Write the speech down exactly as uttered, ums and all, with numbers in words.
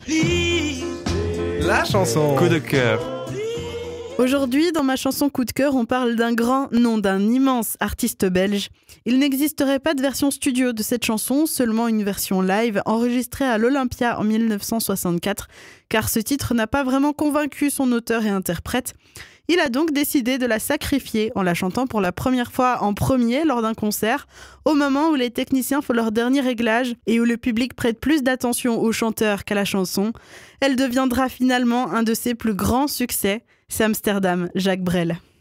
La chanson coup de cœur. Aujourd'hui, dans ma chanson coup de cœur, on parle d'un grand, non d'un immense artiste belge. Il n'existerait pas de version studio de cette chanson, seulement une version live enregistrée à l'Olympia en mille neuf cent soixante-quatre, car ce titre n'a pas vraiment convaincu son auteur et interprète. Il a donc décidé de la sacrifier en la chantant pour la première fois en premier lors d'un concert, au moment où les techniciens font leur dernier réglage et où le public prête plus d'attention au chanteur qu'à la chanson. Elle deviendra finalement un de ses plus grands succès, c'est Amsterdam, Jacques Brel.